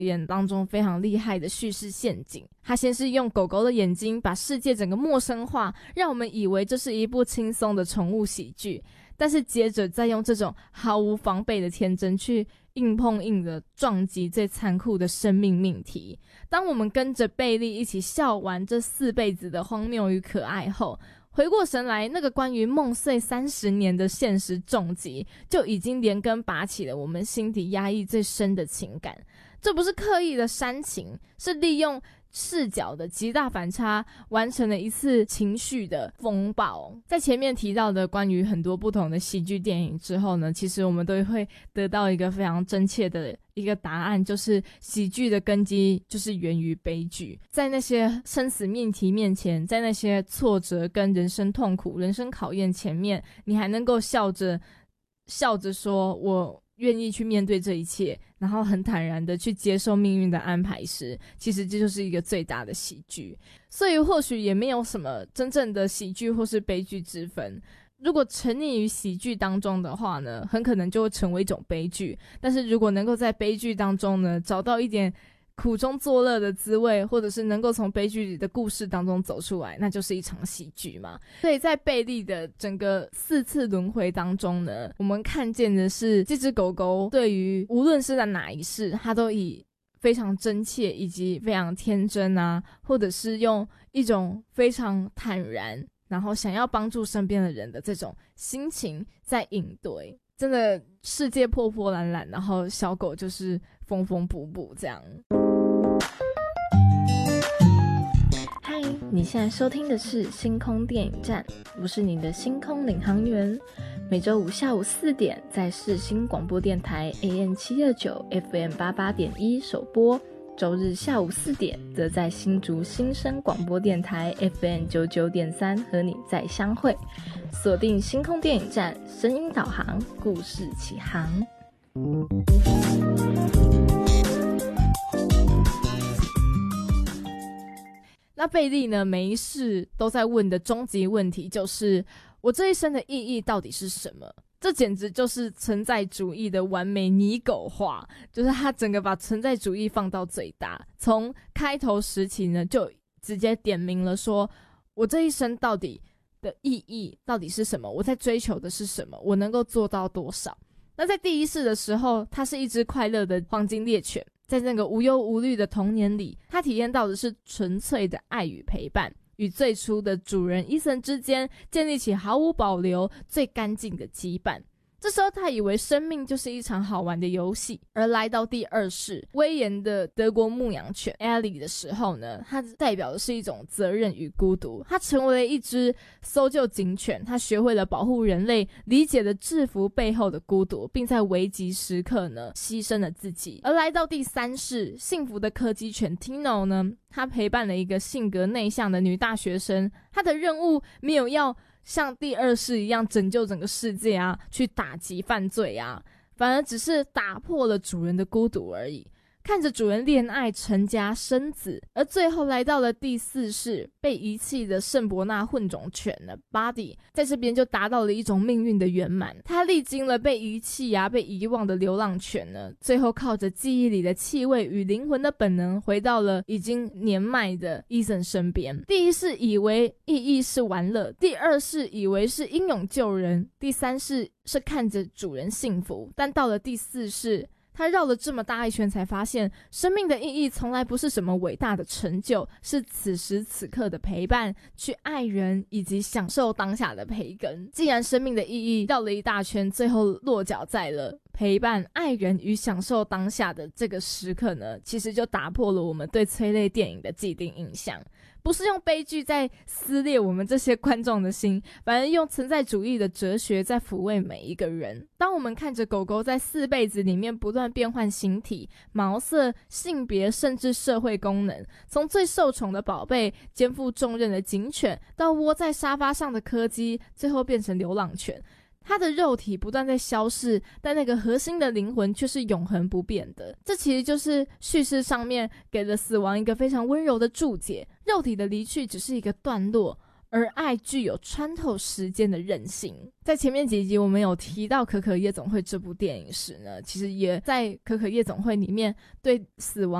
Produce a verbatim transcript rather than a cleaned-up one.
演当中非常厉害的叙事陷阱。他先是用狗狗的眼睛把世界整个陌生化，让我们以为这是一部轻松的宠物喜剧，但是接着再用这种毫无防备的天真去硬碰硬的撞击最残酷的生命命题。当我们跟着贝利一起笑完这四辈子的荒谬与可爱后，回过神来，那个关于梦碎三十年的现实重击就已经连根拔起了我们心底压抑最深的情感。这不是刻意的煽情，是利用视角的极大反差完成了一次情绪的风暴。在前面提到的关于很多不同的喜剧电影之后呢，其实我们都会得到一个非常真切的一个答案，就是喜剧的根基就是源于悲剧。在那些生死命题面前，在那些挫折跟人生痛苦、人生考验前面，你还能够笑着笑着说我愿意去面对这一切，然后很坦然的去接受命运的安排时，其实这就是一个最大的喜剧。所以或许也没有什么真正的喜剧或是悲剧之分。如果沉溺于喜剧当中的话呢，很可能就会成为一种悲剧。但是如果能够在悲剧当中呢，找到一点苦中作乐的滋味，或者是能够从悲剧里的故事当中走出来，那就是一场喜剧嘛。所以在贝利的整个四次轮回当中呢，我们看见的是这只狗狗对于无论是在哪一世，它都以非常真切以及非常天真啊，或者是用一种非常坦然然后想要帮助身边的人的这种心情在应对。真的世界破破烂烂，然后小狗就是缝缝补补这样。嗨，你现在收听的是星空电影站，我是你的星空领航员。每周五下午四点在世新广播电台 A M 七二九 F M 八八点一首播，周日下午四点则在新竹新生广播电台 F M 九九点三和你再相会。锁定星空电影站，声音导航，故事起航。那贝利呢，每一世都在问的终极问题就是我这一生的意义到底是什么？这简直就是存在主义的完美拟狗化，就是他整个把存在主义放到最大。从开头时期呢，就直接点明了说我这一生到底的意义到底是什么，我在追求的是什么，我能够做到多少。那在第一世的时候，它是一只快乐的黄金猎犬，在那个无忧无虑的童年里，它体验到的是纯粹的爱与陪伴，与最初的主人伊森之间建立起毫无保留最干净的羁绊。这时候他以为生命就是一场好玩的游戏，而来到第二世威严的德国牧羊犬 Ellie 的时候呢，它代表的是一种责任与孤独。它成为了一只搜救警犬，它学会了保护人类，理解了制服背后的孤独，并在危急时刻呢牺牲了自己。而来到第三世幸福的柯基犬 Tino 呢，他陪伴了一个性格内向的女大学生，他的任务没有要像第二世一样拯救整个世界啊，去打击犯罪啊，反而只是打破了主人的孤独而已，看着主人恋爱成家生子。而最后来到了第四世被遗弃的圣伯纳混种犬呢 Buddy 在这边就达到了一种命运的圆满。他历经了被遗弃啊被遗忘的流浪犬呢，最后靠着记忆里的气味与灵魂的本能回到了已经年迈的伊森身边。第一世以为意义是玩乐，第二世以为是英勇救人，第三世是看着主人幸福，但到了第四世他绕了这么大一圈才发现，生命的意义从来不是什么伟大的成就，是此时此刻的陪伴，去爱人以及享受当下的培根。既然生命的意义绕了一大圈，最后落脚在了陪伴、爱人与享受当下的这个时刻呢，其实就打破了我们对催泪电影的既定印象。不是用悲剧在撕裂我们这些观众的心，反而用存在主义的哲学在抚慰每一个人。当我们看着狗狗在四辈子里面不断变换形体、毛色、性别，甚至社会功能，从最受宠的宝贝、肩负重任的警犬，到窝在沙发上的柯基，最后变成流浪犬，它的肉体不断在消逝，但那个核心的灵魂却是永恒不变的。这其实就是叙事上面给了死亡一个非常温柔的注解，肉体的离去只是一个段落， 而爱具有穿透时间的韧性。在前面几集我们有提到可可夜总会这部电影时呢，其实也在可可夜总会里面对死亡